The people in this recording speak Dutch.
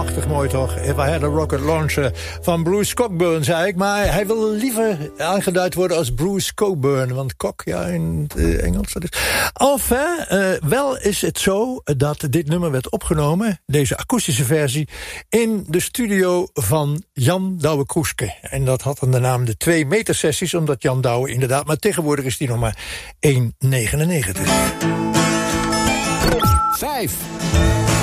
machtig mooi toch? If I Had a Rocket Launcher van Bruce Cockburn, zei ik. Maar hij wil liever aangeduid worden als Bruce Cockburn. Want Cock, ja, in het Engels. Dat is. Enfin, wel is het zo dat dit nummer werd opgenomen, deze akoestische versie, in de studio van Jan Douwe-Kroeske. En dat had dan de naam de 2 meter sessies, omdat Jan Douwe inderdaad, maar tegenwoordig is die nog maar 1,99. 5.